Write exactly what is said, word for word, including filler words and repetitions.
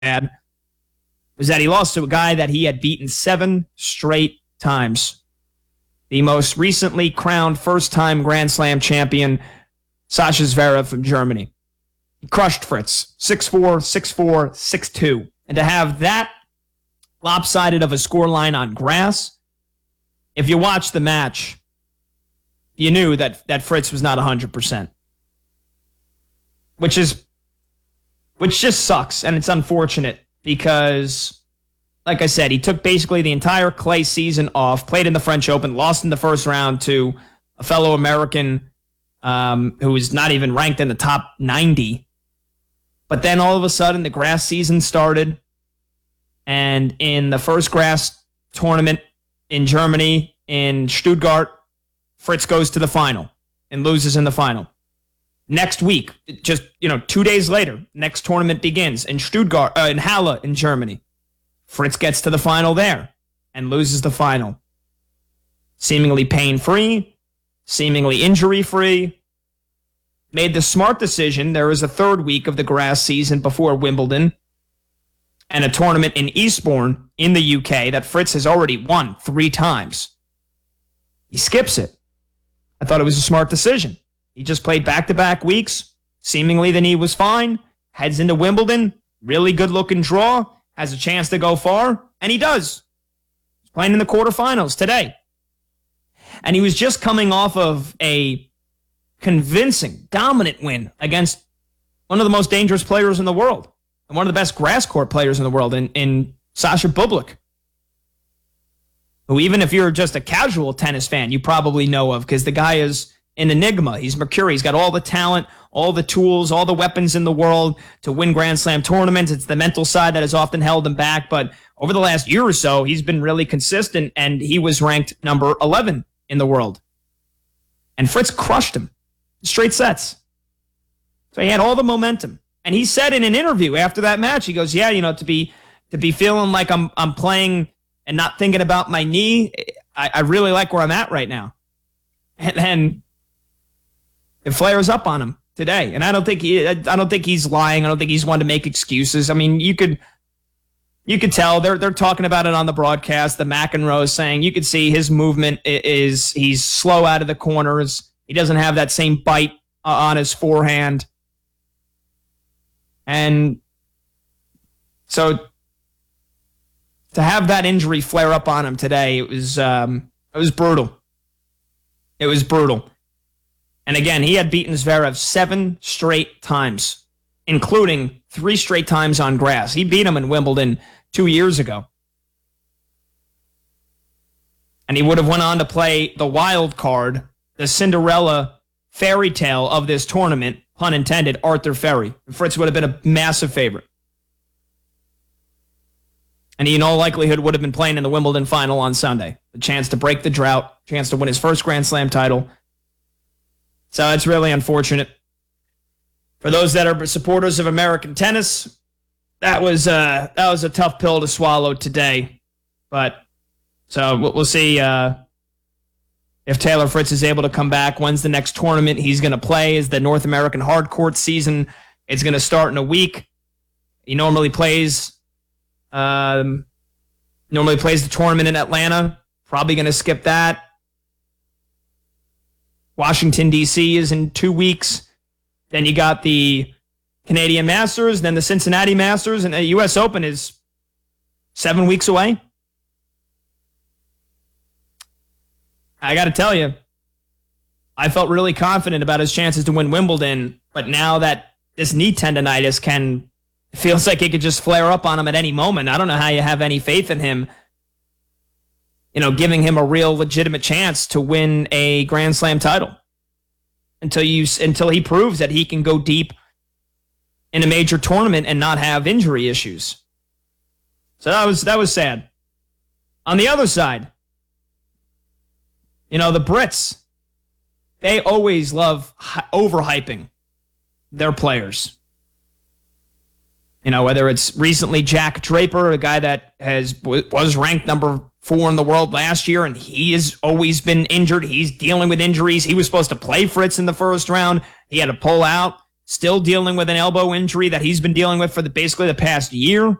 was that he lost to a guy that he had beaten seven straight times. The most recently crowned first-time Grand Slam champion, Sasha Zverev from Germany. He crushed Fritz, six four, six four, six two. And to have that lopsided of a scoreline on grass, if you watched the match, you knew that, that Fritz was not one hundred percent. Which is, which just sucks, and it's unfortunate because, like I said, he took basically the entire clay season off, played in the French Open, lost in the first round to a fellow American um, who was not even ranked in the top ninety. But then all of a sudden, the grass season started, and in the first grass tournament in Germany, in Stuttgart, Fritz goes to the final and loses in the final. Next week, just, you know, two days later, next tournament begins in Stuttgart, uh, in Halle in Germany. Fritz gets to the final there and loses the final. Seemingly pain-free, seemingly injury-free. Made the smart decision. There was a third week of the grass season before Wimbledon and a tournament in Eastbourne in the U K that Fritz has already won three times. He skips it. I thought it was a smart decision. He just played back-to-back weeks. Seemingly the knee was fine. Heads into Wimbledon. Really good-looking draw. Has a chance to go far. And he does. He's playing in the quarterfinals today. And he was just coming off of a convincing, dominant win against one of the most dangerous players in the world. And one of the best grass court players in the world in, in Sasha Bublik. Who, even if you're just a casual tennis fan, you probably know of, because the guy is an enigma. He's Mercury. He's got all the talent, all the tools, all the weapons in the world to win Grand Slam tournaments. It's the mental side that has often held him back. But over the last year or so, he's been really consistent, and he was ranked number eleven in the world. And Fritz crushed him. Straight sets. So he had all the momentum. And he said in an interview after that match, he goes, yeah, you know, to be to be feeling like I'm I'm playing and not thinking about my knee, I, I really like where I'm at right now. And then it flares up on him today. And I don't think he I don't think he's lying. I don't think he's one to make excuses. I mean, you could you could tell they're they're talking about it on the broadcast. The McEnroe is saying you could see his movement is he's slow out of the corners. He doesn't have that same bite uh, on his forehand. And so to have that injury flare up on him today, it was um, it was brutal. It was brutal. And again, he had beaten Zverev seven straight times, including three straight times on grass. He beat him in Wimbledon two years ago. And he would have went on to play the wild card, the Cinderella fairy tale of this tournament, pun intended, Arthur Ferry. Fritz would have been a massive favorite. And he in all likelihood would have been playing in the Wimbledon final on Sunday. A chance to break the drought, a chance to win his first Grand Slam title. So it's really unfortunate. For those that are supporters of American tennis, that was uh, that was a tough pill to swallow today. But so we'll see uh, if Taylor Fritz is able to come back. When's the next tournament he's going to play? Is the North American hard court season? It's going to start in a week. He normally plays um, normally plays the tournament in Atlanta. Probably going to skip that. Washington, D C is in two weeks. Then you got the Canadian Masters, then the Cincinnati Masters, and the U S Open is seven weeks away. I got to tell you, I felt really confident about his chances to win Wimbledon, but now that this knee tendonitis can, feels like it could just flare up on him at any moment. I don't know how you have any faith in him, you know, giving him a real legitimate chance to win a Grand Slam title until you until he proves that he can go deep in a major tournament and not have injury issues. So that was that was sad. On the other side, you know, the Brits, they always love overhyping their players. You know, whether it's recently Jack Draper, a guy that has was ranked number four in the world last year, and he has always been injured. He's dealing with injuries. He was supposed to play Fritz in the first round. He had to pull out. still dealing with an elbow injury that he's been dealing with for the, basically the past year.